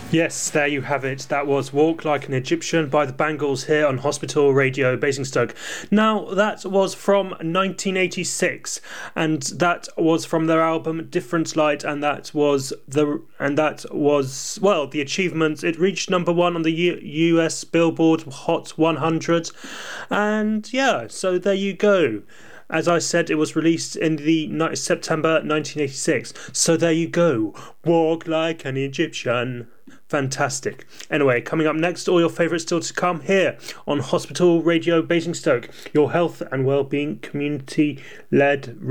Yes, there you have it. That was Walk Like an Egyptian by the Bangles here on Hospital Radio Basingstoke. Now, that was from 1986, and that was from their album Different Light, and that was the achievement. It reached number one on the US Billboard Hot 100, and yeah, so there you go. As I said, it was released in the September 1986. So there you go. Walk like an Egyptian. Fantastic. Anyway, coming up next, all your favourites still to come here on Hospital Radio Basingstoke, your health and wellbeing community-led